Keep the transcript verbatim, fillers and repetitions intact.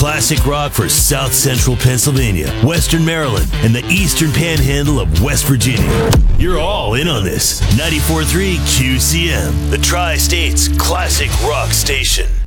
classic rock for South Central Pennsylvania, Western Maryland, and the Eastern Panhandle of West Virginia. You're all in on this. ninety-four point three Q C M, the Tri-State's classic rock station.